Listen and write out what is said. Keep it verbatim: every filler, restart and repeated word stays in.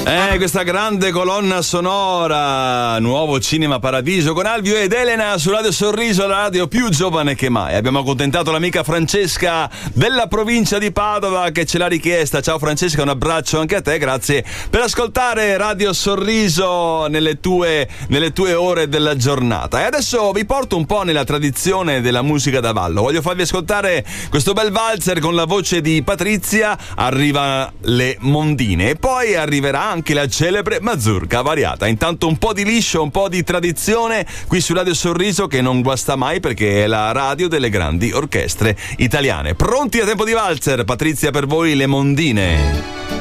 Eh, questa grande colonna sonora, Nuovo Cinema Paradiso con Alvio ed Elena su Radio Sorriso, la radio più giovane che mai. Abbiamo accontentato l'amica Francesca della provincia di Padova che ce l'ha richiesta. Ciao Francesca, un abbraccio anche a te, grazie per ascoltare Radio Sorriso nelle tue, nelle tue ore della giornata. E adesso vi porto un po' nella tradizione della musica da ballo. Voglio farvi ascoltare questo bel valzer con la voce di Patrizia, Arriva le Mondine, e poi arriverà anche la celebre mazurka variata. Intanto un po' di liscio, un po' di tradizione qui su Radio Sorriso, che non guasta mai perché è la radio delle grandi orchestre italiane. Pronti a tempo di valzer? Patrizia, per voi le Mondine.